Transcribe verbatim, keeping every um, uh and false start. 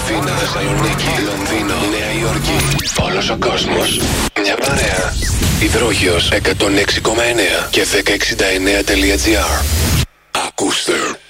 Αθήνα, Θεσσαλονίκη, Λονδίνο, Νέα Υόρκη. Όλος ο κόσμος. Μια παρέα. Υδρόγειος εκατόν έξι κόμμα εννέα και δέκα εξήντα εννέα τελεία τζι άρ. Ακούστε.